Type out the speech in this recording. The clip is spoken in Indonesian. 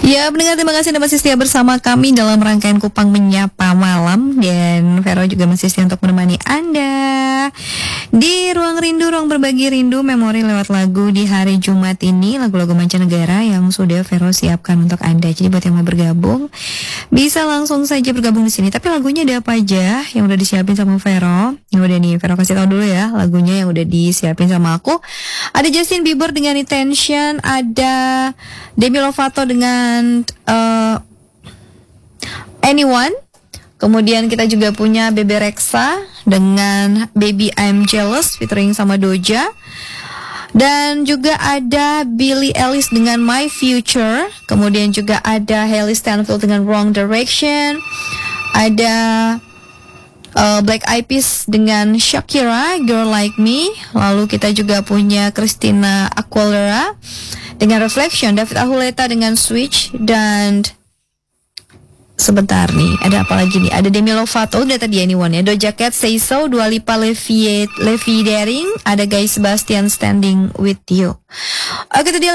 Ya, pendengar, terima kasih Anda masih setia bersama kami dalam rangkaian Kupang Menyapa Malam. Dan Vero juga masih setia untuk menemani Anda di Ruang Rindu, Ruang Berbagi Rindu, memori lewat lagu di hari Jumat ini. Lagu-lagu mancanegara yang sudah Vero siapkan untuk Anda. Jadi buat yang mau bergabung, bisa langsung saja bergabung di sini. Tapi lagunya ada apa aja yang udah disiapin sama Vero? Yang udah nih, Vero kasih tahu dulu ya lagunya yang udah disiapin sama aku. Ada Justin Bieber dengan Attention, ada Demi Lovato dengan Anyone. Kemudian kita juga punya Bebe Rexha dengan Baby I'm Jealous featuring sama Doja. Dan juga ada Billie Eilish dengan My Future. Kemudian juga ada Hailey Steinfeld dengan Wrong Direction. Ada Black Eyed Peas dengan Shakira, Girl Like Me. Lalu kita juga punya Christina Aguilera dengan Reflection, David Archuleta dengan Switch, dan sebentar nih, ada apa lagi nih? Ada Demi Lovato, udah tadi Anyone ya. Doja Cat, Say So, Dua Lipa, Levi Daring, ada Guy Sebastian Standing With You. Oke, itu dia